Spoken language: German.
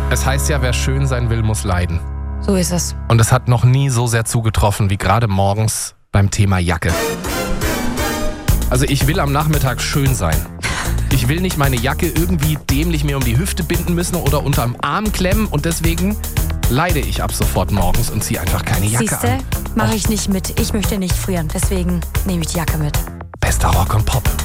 Es heißt ja, wer schön sein will, muss leiden. So ist es. Und es hat noch nie so sehr zugetroffen wie gerade morgens beim Thema Jacke. Also ich will am Nachmittag schön sein. Ich will nicht meine Jacke irgendwie dämlich mir um die Hüfte binden müssen oder unterm Arm klemmen und deswegen leide ich ab sofort morgens und ziehe einfach keine Jacke Siehste, an. mache ich nicht mit. Ich möchte nicht frieren, deswegen nehme ich die Jacke mit. Bester Rock und Pop.